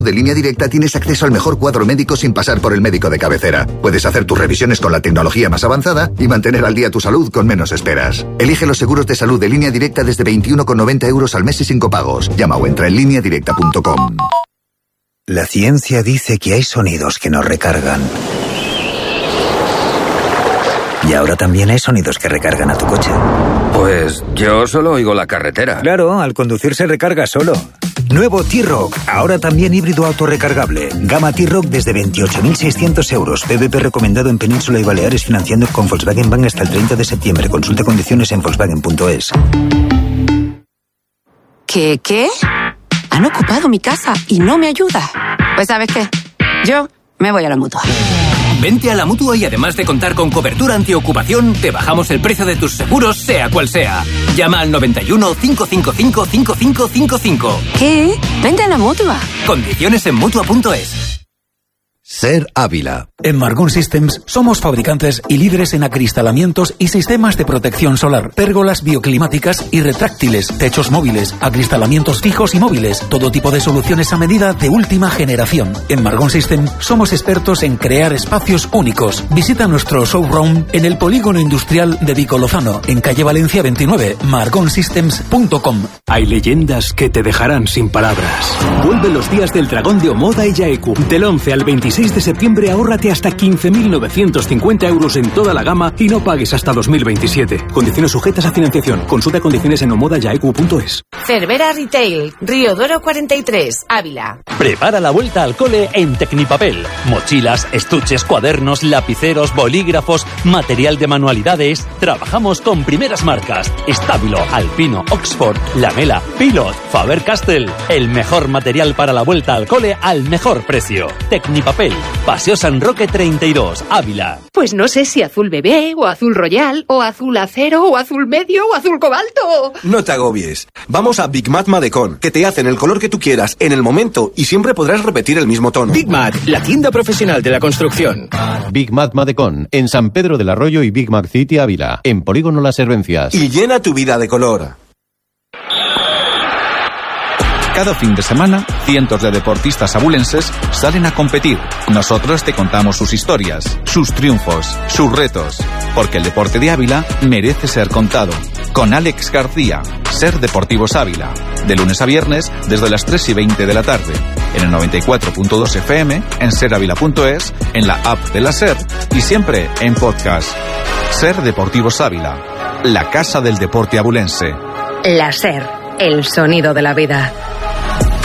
De Línea Directa tienes acceso al mejor cuadro médico sin pasar por el médico de cabecera. Puedes hacer tus revisiones con la tecnología más avanzada y mantener al día tu salud con menos esperas. Elige los seguros de salud de Línea Directa desde 21,90 € al mes y sin copagos. Llama o entra en lineadirecta.com. La ciencia dice que hay sonidos que nos recargan. Y ahora también hay sonidos que recargan a tu coche. Pues yo solo oigo la carretera. Claro, al conducir se recarga solo. Nuevo T-Roc, ahora también híbrido autorrecargable. Gama T-Roc desde 28.600 €. PVP recomendado en Península y Baleares, financiando con Volkswagen Bank hasta el 30 de septiembre. Consulta condiciones en Volkswagen.es. ¿Qué? Han ocupado mi casa y no me ayuda. Pues ¿sabes qué? Yo me voy a la Mutua. Vente a la Mutua y además de contar con cobertura antiocupación, te bajamos el precio de tus seguros, sea cual sea. Llama al 91 555 5555. ¿Qué? Vente a la Mutua. Condiciones en Mutua.es. SER Ávila. En Margón Systems somos fabricantes y líderes en acristalamientos y sistemas de protección solar, pérgolas bioclimáticas y retráctiles, techos móviles, acristalamientos fijos y móviles, todo tipo de soluciones a medida de última generación. En Margón Systems somos expertos en crear espacios únicos. Visita nuestro showroom en el Polígono Industrial de Vico Lozano, en calle Valencia 29, margonsystems.com. Hay leyendas que te dejarán sin palabras. Vuelven los días del dragón de Omoda y Yaeku. Del 11 al 26 de septiembre ahórrate hasta 15.950 € en toda la gama y no pagues hasta 2027. Condiciones sujetas a financiación. Consulta condiciones en omodayaeku.es. Cervera Retail, Riodoro 43, Ávila. Prepara la vuelta al cole en Tecnipapel. Mochilas, estuches, cuadernos, lapiceros, bolígrafos, material de manualidades. Trabajamos con primeras marcas: Stabilo, Alpino, Oxford, Lamela, Pilot, Faber-Castell. El mejor material para la vuelta al cole al mejor precio. Tecnipapel, Paseo San Roque 32, Ávila. Pues no sé si azul bebé, o azul royal, o azul acero, o azul medio, o azul cobalto. No te agobies. Vamos a Big Mat Madecon, que te hacen el color que tú quieras, en el momento, y siempre podrás repetir el mismo tono. Big Mat, la tienda profesional de la construcción. Big Mat Madecon, en San Pedro del Arroyo y Big Mac City, Ávila. En Polígono Las Servencias. Y llena tu vida de color. Cada fin de semana, cientos de deportistas abulenses salen a competir. Nosotros te contamos sus historias, sus triunfos, sus retos. Porque el deporte de Ávila merece ser contado. Con Alex García, SER Deportivos Ávila. De lunes a viernes, desde las 3:20 de la tarde. En el 94.2 FM, en seravila.es, en la app de la SER y siempre en podcast. SER Deportivos Ávila, la casa del deporte abulense. La SER, el sonido de la vida.